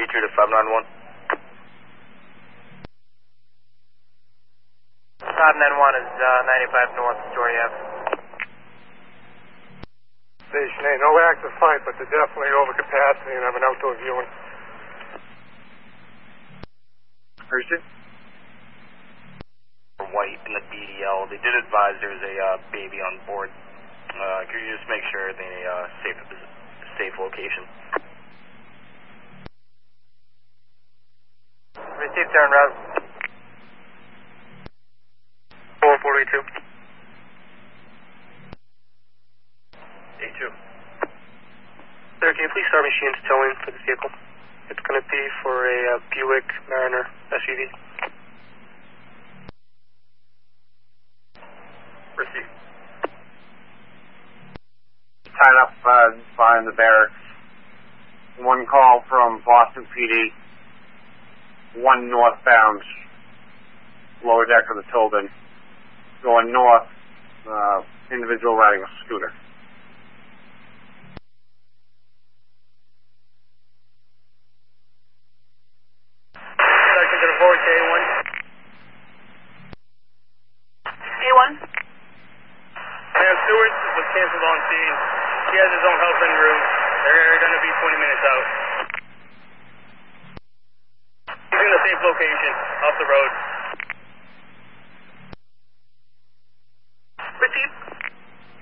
442 to 591. 591 is 95 North Story Ave. Station A, no active fight, but they're definitely over capacity and have an outdoor viewing. Houston? White in the BDL. They did advise there's a baby on board. Could you just make sure they're in a safe location? Receive turn route. 442. A2. Sir, can you please start machines towing for this vehicle? It's going to be for a Buick Mariner SUV. Receive. Tied up behind the barracks. One call from Boston PD. One northbound, lower deck of the Tobin. Going north, individual riding a scooter. Section to the forward to A1. A1? Ma'am, Stewart was canceled on scene. He has his own health in room. They're going to be 20 minutes out. He's in a safe location, off the road.